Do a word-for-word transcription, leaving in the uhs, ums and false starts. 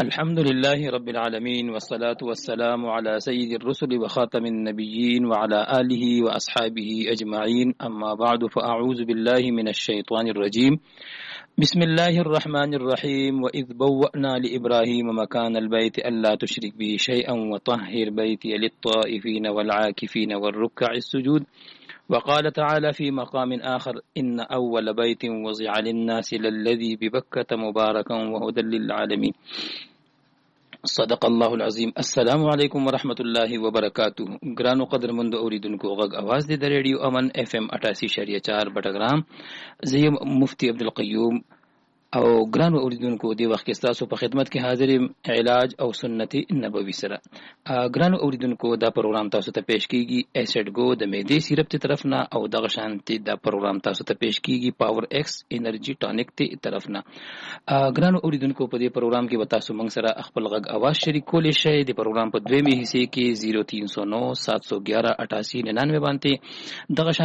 الحمد لله رب العالمين والصلاة والسلام على سيد الرسل وخاتم النبيين وعلى آله وأصحابه أجمعين أما بعد فأعوذ بالله من الشيطان الرجيم بسم الله الرحمن الرحيم وإذ بوأنا لإبراهيم مكان البيت ألا تشرك به شيئا وطهر بيتي للطائفين والعاكفين والركع السجود وقال تعالى في مقام آخر إن أول بيت وضع للناس للذي ببكة مباركا وهدى للعالمين صدق الله العظیم. السلام علیکم ورحمۃ اللہ وبرکاتہ. گرانو قدر مند اوریدونکو غږ اواز دی د ریډیو امن اف ام اٹھاسی اشاریه چار بټګرام. زه مفتی عبدالقیوم او ګرانو اوریدونکو دی وخت کې تاسو په خدمت کې حاضر یم علاج او سنت نبوي سره. ګرانو اوریدونکو دا پروګرام تاسو ته پیش کیږي ایسډ گو د معدې سیرپ ته طرف نه او دغه شانتي دا پروګرام تاسو ته پیش کیږي پاور ایکس انرژي ټانیک ته طرف نه. ګرانو اوریدونکو په دې پروګرام کې به تاسو موږ سره خپل غږ اواز شریک کولای شئ. د پروګرام په دویمه حصے کې صفر تین سو نو سات سو گیارہ اٹھاسی ننانوے باندې دغه